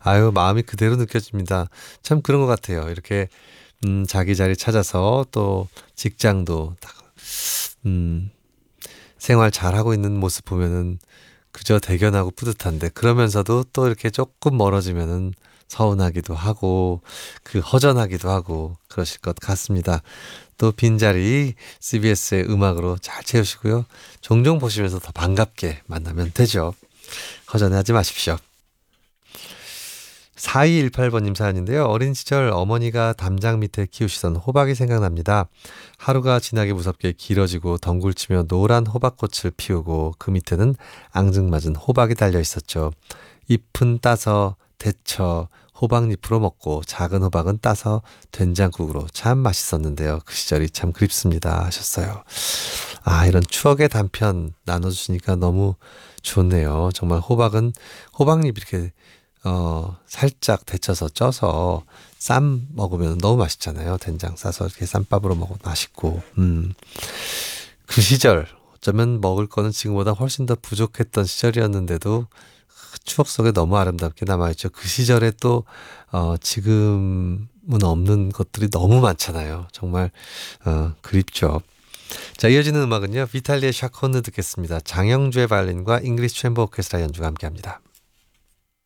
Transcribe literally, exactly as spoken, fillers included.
아유, 마음이 그대로 느껴집니다. 참 그런 것 같아요. 이렇게 음, 자기 자리 찾아서 또 직장도 딱, 음, 생활 잘하고 있는 모습 보면은 그저 대견하고 뿌듯한데 그러면서도 또 이렇게 조금 멀어지면은 서운하기도 하고 그 허전하기도 하고 그러실 것 같습니다. 또 빈자리 씨비에스의 음악으로 잘 채우시고요. 종종 보시면서 더 반갑게 만나면 되죠. 허전해하지 마십시오. 사이일팔 번님 사연인데요. 어린 시절 어머니가 담장 밑에 키우시던 호박이 생각납니다. 하루가 지나기 무섭게 길어지고 덩굴치며 노란 호박꽃을 피우고 그 밑에는 앙증맞은 호박이 달려 있었죠. 잎은 따서 데쳐 호박잎으로 먹고 작은 호박은 따서 된장국으로 참 맛있었는데요. 그 시절이 참 그립습니다 하셨어요. 아, 이런 추억의 단편 나눠주시니까 너무 좋네요. 정말 호박은 호박잎 이렇게 어, 살짝 데쳐서 쪄서 쌈 먹으면 너무 맛있잖아요. 된장 싸서 이렇게 쌈밥으로 먹어도 맛있고. 음. 그 시절 어쩌면 먹을 거는 지금보다 훨씬 더 부족했던 시절이었는데도 그 추억 속에 너무 아름답게 남아있죠. 그 시절에 또 어, 지금은 없는 것들이 너무 많잖아요. 정말 어, 그립죠. 자, 이어지는 음악은요. 비탈리의 샤콘느 듣겠습니다. 장영주의 바이올린과 잉글리시 챔버 오케스트라 연주가 함께합니다.